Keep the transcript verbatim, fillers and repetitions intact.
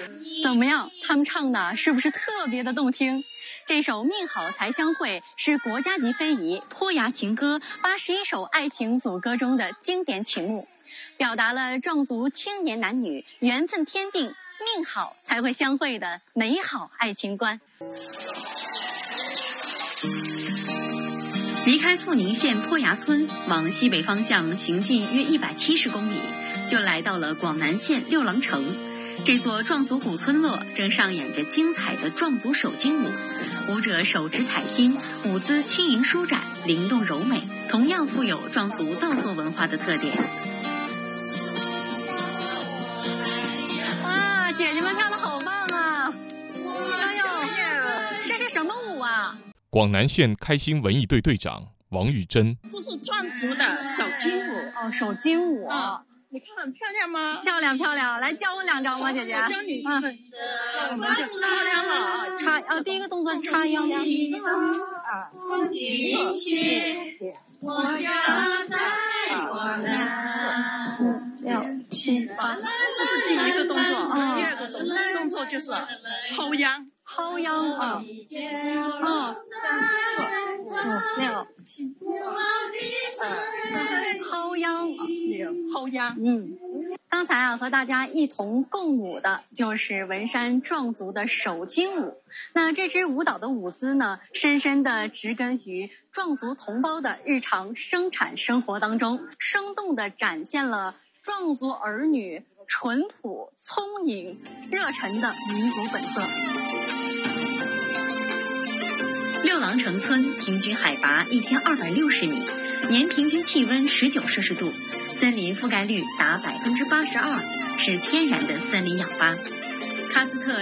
怎么样？他们唱的是不是特别的动听？这首《命好才相会》是国家级非遗坡牙情歌八十一首爱情组歌中的经典曲目，表达了壮族青年男女缘分天定、命好才会相会的美好爱情观。离开富宁县坡牙村，往西北方向行进约一百七十公里，就来到了广南县六郎城。这座壮族古村落正上演着精彩的壮族手巾舞，舞者手执彩巾，舞姿轻盈舒展，灵动柔美，同样富有壮族稻作文化的特点。哇，姐姐们跳得好棒啊！哎呦，这是什么舞啊？ 广南县开心文艺队队长王玉珍， 这是壮族的手巾舞。 哦，手巾舞。 哦，你看很漂亮吗？ 漂亮漂亮，来教我两招吧，姐姐。 教你。嗯，那我们就插秧了啊， 插呃，第一个动作是插秧。 啊， 我家在广南。五六七八， 这是第一个动作。第二个动作动作就是薅秧。 薅秧啊。哦。五六七。薅秧啊。 薅秧。 嗯。刚才啊，和大家一同共舞的就是文山壮族的手巾舞。那这支舞蹈的舞姿呢，深深的植根于壮族同胞的日常生产生活当中，生动的展现了壮族儿女淳朴、聪颖、热忱的民族本色。六郎城村平均海拔一千二百六十米，年平均气温十九摄氏度，森林覆盖率达百分之八十二，是天然的森林氧吧。喀斯特